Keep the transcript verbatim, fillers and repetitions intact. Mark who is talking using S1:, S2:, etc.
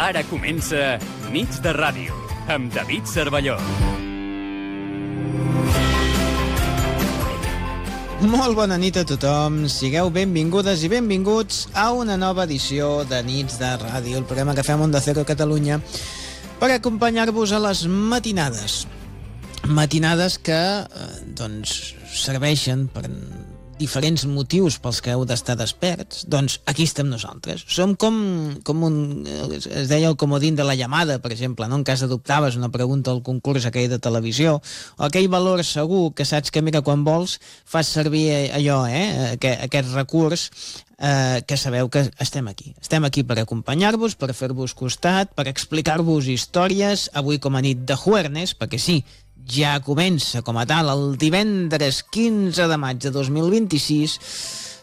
S1: Ara comença Nits de Ràdio, amb David Cervelló.
S2: Molt bona nit a tothom, sigueu benvingudes i benvinguts a una nova edició de Nits de Ràdio, el programa que fem Onda Cero Catalunya per acompanyar-vos a les matinades. Matinades que eh, doncs, serveixen per diferents motius pels que heu d'estar desperts. Doncs aquí estem nosaltres. Som com, com un... es deia el comodín de la llamada, per exemple, no? En cas adoptaves una pregunta al concurs aquell de televisió, o aquell valor segur que saps que, mira, quan vols fas servir allò, eh? Aquest, aquest recurs eh, que sabeu que estem aquí. Estem aquí per acompanyar-vos, per fer-vos costat, per explicar-vos històries, avui com a nit de Juernes, perquè sí, ja comença com a tal el divendres quinze de maig de dos mil vint-i-sis,